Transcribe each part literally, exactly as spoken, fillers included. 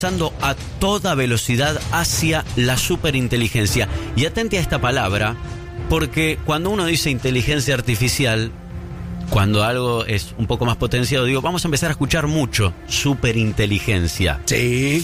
avanzando a toda velocidad hacia la superinteligencia. Y atente a esta palabra, porque cuando uno dice inteligencia artificial, cuando algo es un poco más potenciado, digo, vamos a empezar a escuchar mucho superinteligencia. Sí.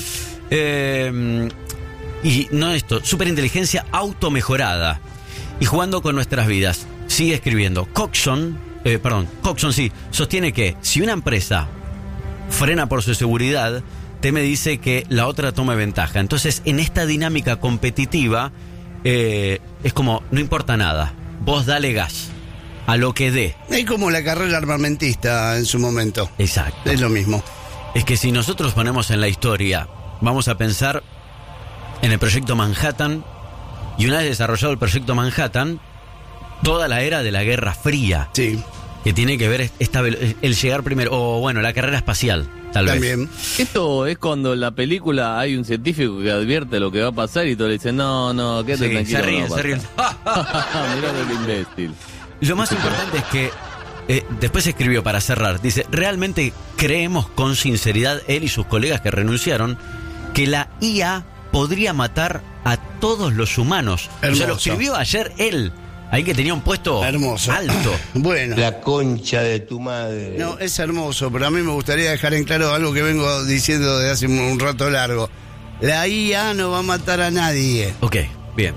Eh, y no esto, superinteligencia automejorada. Y jugando con nuestras vidas. Sigue escribiendo. Coxon, eh, perdón, Coxon sí, sostiene que si una empresa frena por su seguridad, Teme dice que la otra tome ventaja. Entonces, en esta dinámica competitiva, eh, es como, no importa nada, vos dale gas, a lo que dé. Es como la carrera armamentista en su momento. Exacto. Es lo mismo. Es que si nosotros ponemos en la historia, vamos a pensar en el proyecto Manhattan, y una vez desarrollado el proyecto Manhattan, toda la era de la Guerra Fría. Sí. Que tiene que ver esta, el llegar primero, o bueno, la carrera espacial, tal También. vez. Esto es cuando en la película hay un científico que advierte lo que va a pasar y todos le dicen, no, no, quédate Sí, tranquilo. se ríen, no se ríen. Mirá el imbécil. Lo más importante es que eh, después escribió para cerrar, dice, realmente creemos con sinceridad, él y sus colegas que renunciaron, que la I A podría matar a todos los humanos. Hermoso. O sea, lo escribió ayer él. Ahí que tenía un puesto Hermoso. alto. Bueno. La concha de tu madre. No, es hermoso, pero a mí me gustaría dejar en claro algo que vengo diciendo desde hace un rato largo. La I A no va a matar a nadie. Ok, bien.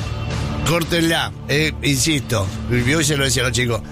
Córtenla, eh, insisto. Y hoy se lo decía a los chicos.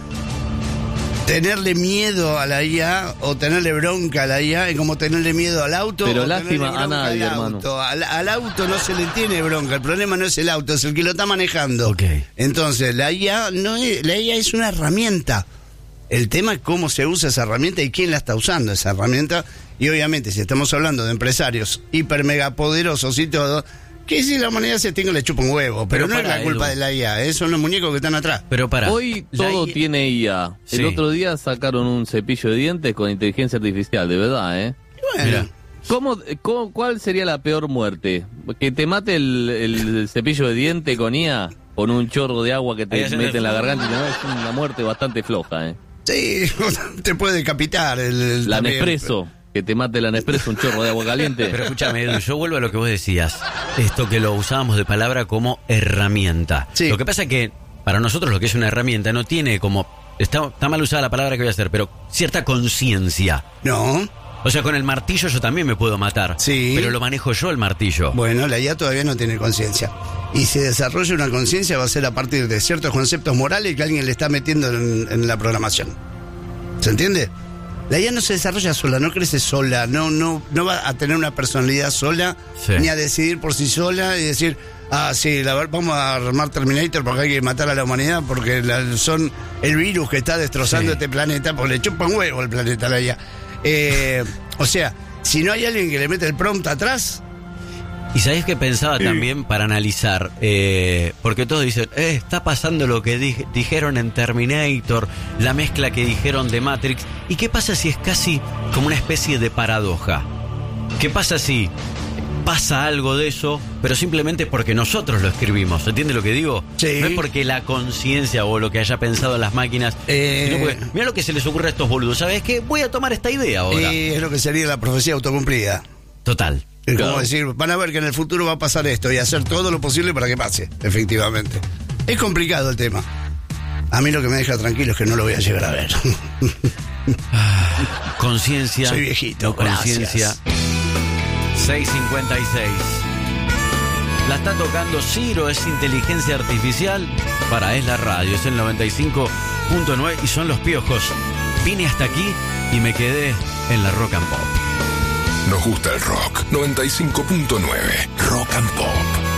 Tenerle miedo a la I A o tenerle bronca a la I A es como tenerle miedo al auto. Pero o lástima tenerle bronca a nadie, al hermano. auto. Al, al auto no se le tiene bronca. El problema no es el auto, es el que lo está manejando. Ok. Entonces, la I A no es, la I A es una herramienta. El tema es cómo se usa esa herramienta y quién la está usando esa herramienta. Y obviamente, si estamos hablando de empresarios hiper mega poderosos y todo, que si la humanidad se extingue le chupa un huevo. Pero, Pero no es para, la culpa Edu. de la I A, eh, son los muñecos que están atrás. Pero para. Hoy la todo I A tiene I A. Sí. El otro día sacaron un cepillo de dientes con inteligencia artificial, de verdad, ¿eh? Bueno, Mira. ¿Cómo, cómo, ¿Cuál sería la peor muerte? ¿Que te mate el, el cepillo de diente con I A? ¿Con un chorro de agua que Ahí te haciendo mete en la el- garganta? Y no, es una muerte bastante floja, ¿eh? sí, te puede decapitar el, el La también. Nespresso, que te mate la Nespresso, un chorro de agua caliente. Pero escúchame, Edu, yo vuelvo a lo que vos decías. Esto que lo usábamos de palabra como herramienta. Sí. Lo que pasa es que para nosotros lo que es una herramienta no tiene como... Está, está mal usada la palabra que voy a hacer, pero cierta conciencia. No, O sea, con el martillo yo también me puedo matar. Sí. Pero lo manejo yo el martillo. bueno, la I A todavía no tiene conciencia. Y si desarrolla una conciencia va a ser a partir de ciertos conceptos morales que alguien le está metiendo en, en la programación. ¿Se entiende? La I A no se desarrolla sola, no crece sola, no, no, no va a tener una personalidad sola, Sí. ni a decidir por sí sola y decir, ah, sí, la, ver- vamos a armar Terminator porque hay que matar a la humanidad porque la- son el virus que está destrozando Sí. este planeta, porque le chupa un huevo el planeta a la I A. Eh, o sea, si no hay alguien que le mete el prompt atrás, Y sabés que pensaba también para analizar, eh, porque todos dicen, eh, está pasando lo que di- dijeron en Terminator, la mezcla que dijeron de Matrix. ¿Y qué pasa si es casi como una especie de paradoja? ¿Qué pasa si pasa algo de eso, pero simplemente porque nosotros lo escribimos? ¿Entiendes lo que digo? Sí. No es porque la conciencia o lo que haya pensado las máquinas, Eh. sino porque, mira lo que se les ocurre a estos boludos. ¿Sabes qué? Voy a tomar esta idea ahora. eh, es lo que sería la profecía autocumplida. Total. Es Claro. como decir, van a ver que en el futuro va a pasar esto y hacer todo lo posible para que pase, efectivamente. Es complicado el tema. A mí lo que me deja tranquilo es que no lo voy a llegar a ver. Conciencia. Soy viejito, Conciencia. gracias. seis cincuenta y seis. La está tocando Ciro, es inteligencia artificial. Para, es la radio, es el noventa y cinco punto nueve y son los Piojos. Vine hasta aquí y me quedé en la Rock and Pop. Nos gusta el rock. noventa y cinco punto nueve Rock and Pop.